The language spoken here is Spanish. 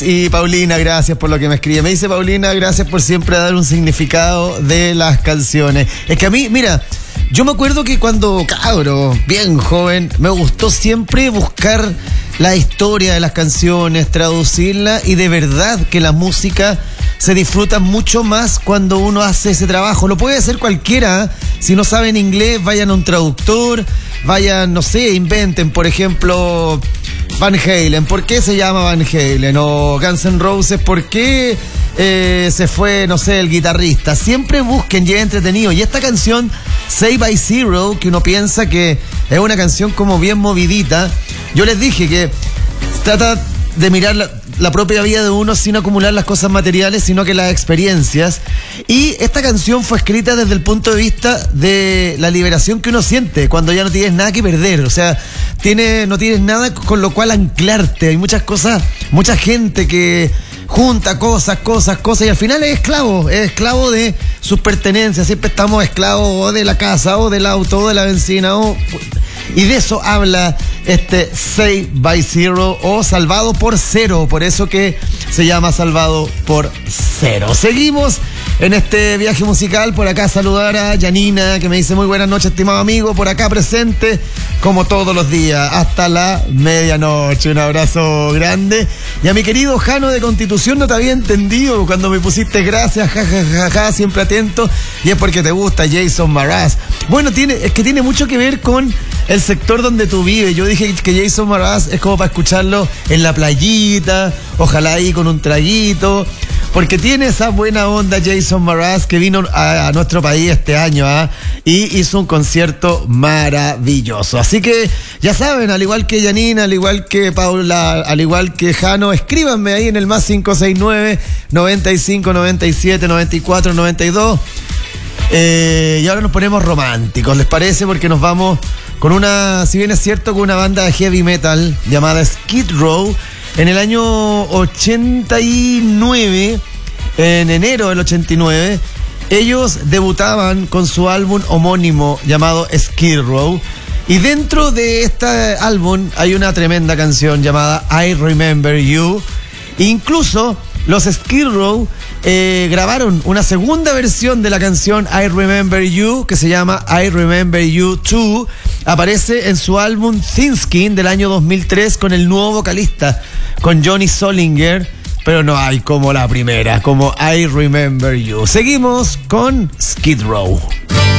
Y Paulina, gracias por lo que me escribe. Me dice Paulina, gracias por siempre dar un significado de las canciones. Es que a mí, mira, yo me acuerdo que cuando cabro, bien joven, me gustó siempre buscar la historia de las canciones, traducirla, y de verdad que la música se disfruta mucho más cuando uno hace ese trabajo. Lo puede hacer cualquiera, ¿eh? Si no saben inglés, vayan a un traductor, vayan, no sé, inventen, por ejemplo, Van Halen, ¿por qué se llama Van Halen? O Guns N' Roses, ¿por qué se fue, no sé, el guitarrista? Siempre busquen y es entretenido. Y esta canción, Say by Zero, que uno piensa que es una canción como bien movidita, yo les dije que trata de mirar la propia vida de uno sin acumular las cosas materiales, sino que las experiencias. Y esta canción fue escrita desde el punto de vista de la liberación que uno siente cuando ya no tienes nada que perder. O sea, no tienes nada con lo cual anclarte. Hay muchas cosas, mucha gente que junta cosas, y al final es esclavo de sus pertenencias. Siempre estamos esclavos o de la casa, o del auto, o de la benzina, y de eso habla este Say by Zero, o Salvado por Cero, por eso que se llama Salvado por Cero. Seguimos en este viaje musical. Por acá saludar a Janina, que me dice muy buenas noches, estimado amigo, por acá presente como todos los días hasta la medianoche. Un abrazo grande. Y a mi querido Jano de Constitución, no te había entendido cuando me pusiste gracias, jajajaja, siempre atento, y es porque te gusta Jason Mraz. Bueno, es que tiene mucho que ver con el sector donde tú vives. Yo dije que Jason Mraz es como para escucharlo en la playita, ojalá ahí con un traguito, porque tiene esa buena onda Jason Mraz, que vino a nuestro país este año, y hizo un concierto maravilloso. Así que ya saben, al igual que Janina, al igual que Paula, al igual que Jano, escríbanme ahí en el más 569 95 97 94 92. Y ahora nos ponemos románticos, ¿les parece? Porque nos vamos con si bien es cierto, con una banda de heavy metal llamada Skid Row. En el año 89, en enero del 89, ellos debutaban con su álbum homónimo llamado Skid Row. Y dentro de este álbum hay una tremenda canción llamada I Remember You. Incluso los Skid Row grabaron una segunda versión de la canción I Remember You, que se llama I Remember You 2. Aparece en su álbum Thin Skin del año 2003 con el nuevo vocalista, con Johnny Solinger, pero no hay como la primera, como I Remember You. Seguimos con Skid Row.